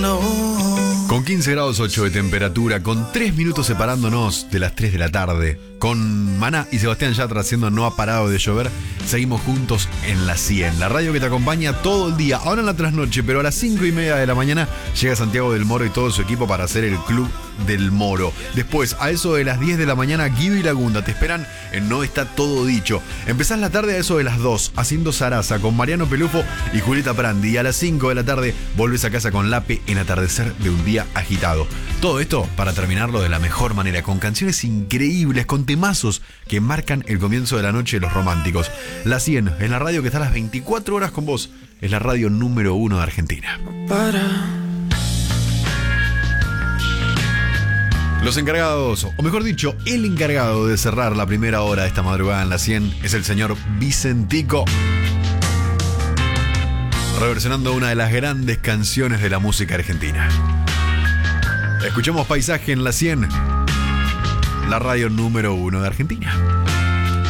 Con 15 grados 8 de temperatura, con 3 minutos separándonos de las 3 de la tarde, con Maná y Sebastián Yatra haciendo No ha parado de llover, seguimos juntos en la 100, la radio que te acompaña todo el día, ahora en la trasnoche, pero a las 5:30 de la mañana llega Santiago del Moro y todo su equipo para hacer el Club del Moro. Después, a eso de las 10 de la mañana, Guido y Lagunda te esperan en No Está Todo Dicho. Empezás la tarde a eso de las 2, haciendo Zaraza con Mariano Pelufo y Julieta Prandi. Y a las 5 de la tarde volvés a casa con Lape en Atardecer de un Día Agitado. Todo esto para terminarlo de la mejor manera, con canciones increíbles, con temazos que marcan el comienzo de la noche de los románticos. La 100 es la radio que está a las 24 horas con vos. Es la radio número 1 de Argentina. Los encargados, o mejor dicho, el encargado de cerrar la primera hora de esta madrugada en la 100 es el señor Vicentico, reversionando una de las grandes canciones de la música argentina. Escuchemos Paisaje en la 100, la radio número 1 de Argentina.